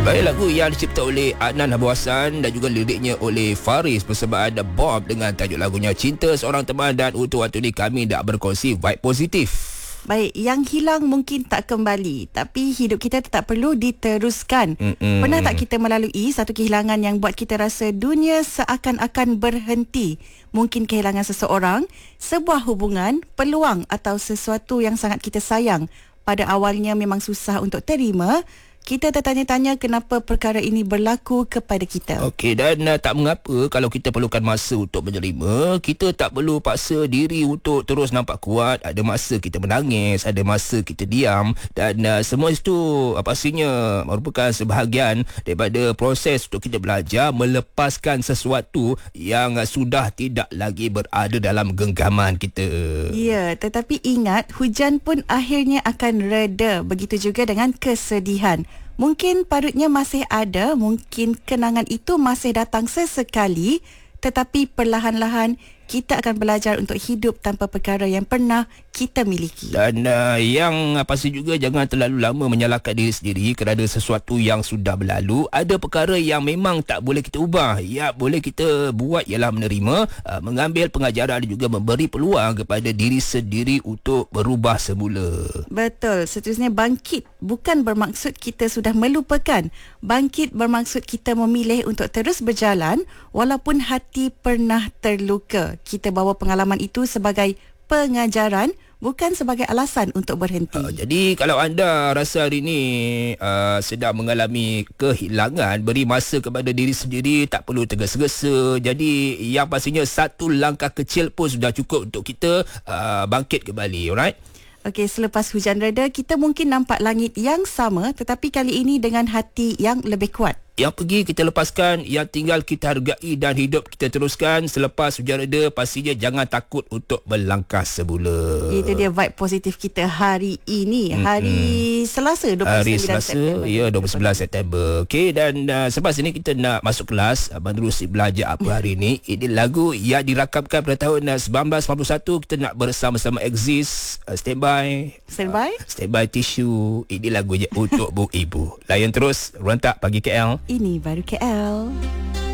Baik, lagu yang dicipta oleh Adnan Abu Hassan dan juga liriknya oleh Faris persembahan Bob dengan tajuk lagunya Cinta Seorang Teman. Dan untuk waktu ni kami nak berkongsi vibe positif. Baik, yang hilang mungkin tak kembali, tapi hidup kita tetap perlu diteruskan. Pernah tak kita melalui satu kehilangan yang buat kita rasa dunia seakan-akan berhenti? Mungkin kehilangan seseorang, sebuah hubungan, peluang atau sesuatu yang sangat kita sayang. Pada awalnya memang susah untuk terima. Kita tertanya-tanya kenapa perkara ini berlaku kepada kita. Okey, dan tak mengapa kalau kita perlukan masa untuk menerima. Kita tak perlu paksa diri untuk terus nampak kuat. Ada masa kita menangis, ada masa kita diam. Dan semua itu pastinya merupakan sebahagian daripada proses untuk kita belajar melepaskan sesuatu yang sudah tidak lagi berada dalam genggaman kita. Ya, tetapi ingat, hujan pun akhirnya akan reda. Begitu juga dengan kesedihan. Mungkin parutnya masih ada, mungkin kenangan itu masih datang sesekali, tetapi perlahan-lahan kita akan belajar untuk hidup tanpa perkara yang pernah kita miliki. Dan yang pasti juga jangan terlalu lama menyalahkan diri sendiri kerana sesuatu yang sudah berlalu. Ada perkara yang memang tak boleh kita ubah. Ya, boleh kita buat ialah menerima, mengambil pengajaran dan juga memberi peluang kepada diri sendiri untuk berubah semula. Betul. Seterusnya, bangkit bukan bermaksud kita sudah melupakan. Bangkit bermaksud kita memilih untuk terus berjalan walaupun hati pernah terluka. Kita bawa pengalaman itu sebagai pengajaran, bukan sebagai alasan untuk berhenti. Jadi kalau anda rasa hari ini sedang mengalami kehilangan, beri masa kepada diri sendiri, tak perlu tergesa-gesa. Jadi yang pastinya satu langkah kecil pun sudah cukup untuk kita bangkit kembali. Alright? Okey, selepas hujan reda, kita mungkin nampak langit yang sama, tetapi kali ini dengan hati yang lebih kuat. Yang pergi kita lepaskan, yang tinggal kita hargai dan hidup kita teruskan. Selepas hujan reda, pastinya jangan takut untuk melangkah semula. Itu dia vibe positif kita hari ini. Hari Selasa, 29 hari Selasa, September. Ya, 29 September. Okey, dan selepas ini kita nak masuk kelas, menerusi belajar apa hari ini. Ini lagu yang dirakamkan pada tahun 1991. Kita nak bersama-sama exist. Standby. Standby Tissue. Ini lagunya untuk Bu Ibu. Layan terus, Rentak Pagi KL. Ini baru KL.